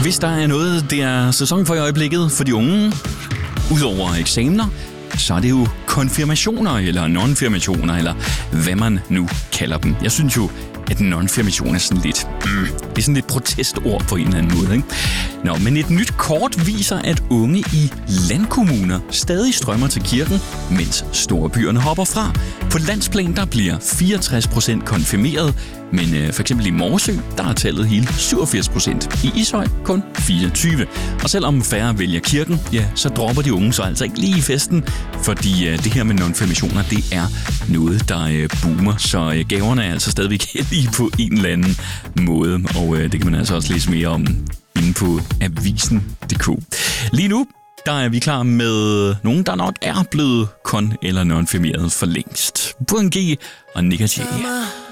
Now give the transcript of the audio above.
Hvis der er noget, det er sæson for i øjeblikket for de unge, udover eksamener, så er det jo konfirmationer eller non-firmationer, eller hvad man nu kalder dem. Jeg synes jo, at non-firmation er sådan lidt, det er sådan lidt protestord på en eller anden måde, ikke? Nå, men et nyt kort viser, at unge i landkommuner stadig strømmer til kirken, mens storbyerne hopper fra. På landsplan, der bliver 64% konfirmeret, men for eksempel i Morsø, der er tallet hele 87%. I Ishøj kun 24%. Og selvom færre vælger kirken, ja, så dropper de unge så altså ikke lige i festen, fordi det her med non-firmationer, det er noget, der boomer. Så gaverne er altså stadigvæk heldige på en eller anden måde, og det kan man altså også læse mere om inde på avisen.dk. Lige nu, der er vi klar med nogen, der nok er blevet kon- eller non-firmeret for længst. Burhan G og Nicka Jay.